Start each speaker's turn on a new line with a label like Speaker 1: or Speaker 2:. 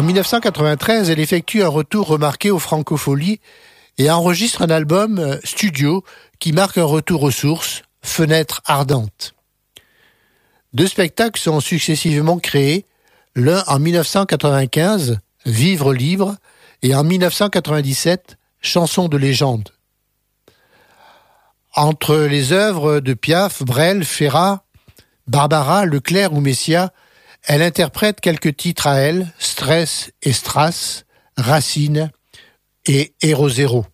Speaker 1: En 1993, elle effectue un retour remarqué aux Francopholies et enregistre un album studio qui marque un retour aux sources, Fenêtre ardente. 2 spectacles sont successivement créés, l'un en 1995, Vivre libre, et en 1997, Chansons de légende. Entre les œuvres de Piaf, Brel, Ferrat, Barbara, Leclerc ou Messia, elle interprète quelques titres à elle, Stress et Strass, Racine et Héros Zéro.